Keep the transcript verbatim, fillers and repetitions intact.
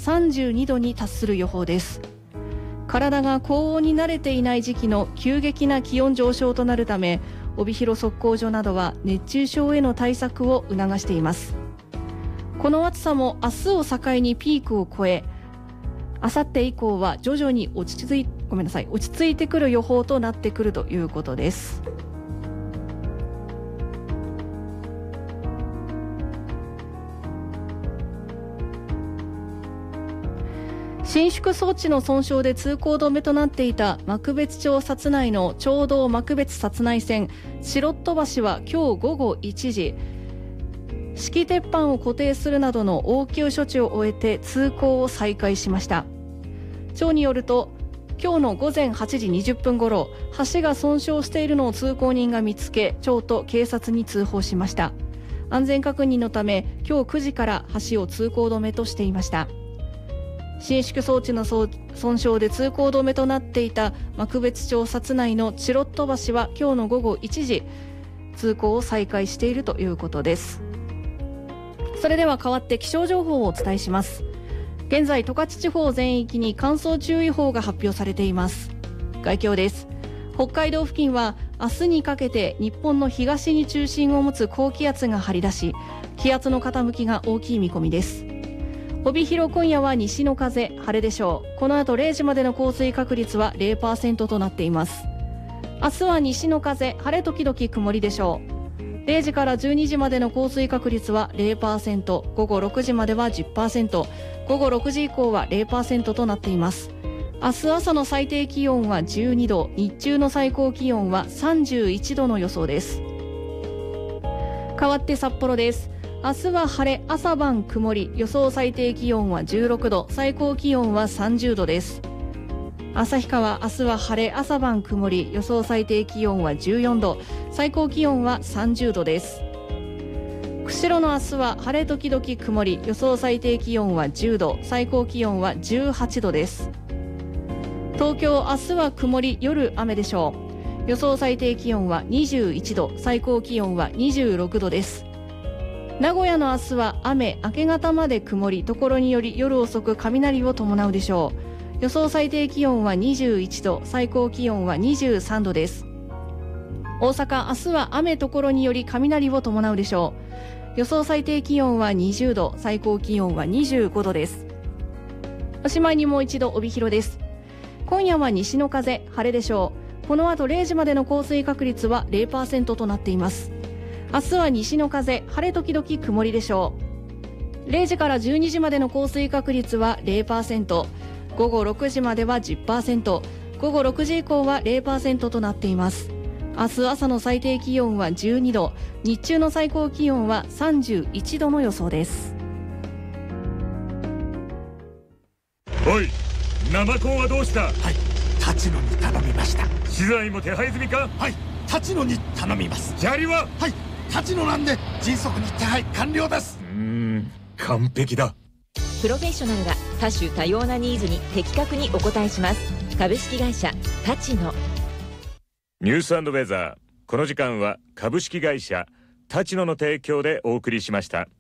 さんじゅうにどに達する予報です。体が高温に慣れていない時期の急激な気温上昇となるため、帯広測候所などは熱中症への対策を促しています。この暑さも明日を境にピークを越え、あさって以降は徐々に落ち着い、ごめんなさい、落ち着いてくる予報となってくるということです。伸縮装置の損傷で通行止めとなっていた幕別町薩内の町道幕別薩内線白戸橋は今日午後いちじ、敷鉄板を固定するなどの応急処置を終えて通行を再開しました。町によると、今日の午前はちじにじゅっぷんごろ、橋が損傷しているのを通行人が見つけ、町と警察に通報しました。安全確認のため今日くじから橋を通行止めとしていました。伸縮装置の損傷で通行止めとなっていた幕別町薩内のチロット橋は今日の午後いちじ通行を再開しているということです。それでは変わって気象情報をお伝えします。現在十勝地方全域に乾燥注意報が発表されています。概況です。北海道付近は明日にかけて日本の東に中心を持つ高気圧が張り出し、気圧の傾きが大きい見込みです。帯広、今夜は西の風、晴れでしょう。この後れいじまでの降水確率は ゼロパーセント となっています。明日は西の風、晴れ時々曇りでしょう。れいじからじゅうにじまでの降水確率は ゼロパーセント、午後ろくじまでは じゅっパーセント、午後ろくじ以降は ゼロパーセント となっています。明日朝の最低気温はじゅうにど、日中の最高気温はさんじゅういちどの予想です。変わって札幌です。明日は晴れ、朝晩曇り、予想最低気温はじゅうろくど、最高気温はさんじゅうどです。旭川、明日は晴れ、朝晩曇り、予想最低気温はじゅうよんど、最高気温はさんじゅうどです。釧路の明日は晴れ時々曇り、予想最低気温はじゅうど、最高気温はじゅうはちどです。東京、明日は曇り、夜雨でしょう。予想最低気温はにじゅういちど、最高気温はにじゅうろくどです。名古屋の明日は雨、明け方まで曇り、ところにより夜遅く雷を伴うでしょう。予想最低気温はにじゅういちど、最高気温はにじゅうさんどです。大阪、明日は雨、ところにより雷を伴うでしょう。予想最低気温はにじゅうど、最高気温はにじゅうごどです。おしまいにもう一度帯広です。今夜は西の風、晴れでしょう。この後れいじまでの降水確率は ゼロパーセント となっています。明日は西の風、晴れ時々曇りでしょう。れいじからじゅうにじまでの降水確率は ゼロパーセント、午後ろくじまでは じゅっパーセント、午後ろくじ以降は ゼロパーセント となっています。明日朝の最低気温はじゅうにど、日中の最高気温はさんじゅういちどの予想です。 おい、生コンはどうした？ はい、立野に頼みました。 資材も手配済みか？ はい、立野に頼みます。 砂利は？ はい、立野なんで迅速に手配完了です。 うーん、完璧だ。 プロフェッショナルが多種多様なニーズに的確にお答えします。株式会社立野。 ニュース&ウェザー、この時間は株式会社立野の提供でお送りしました。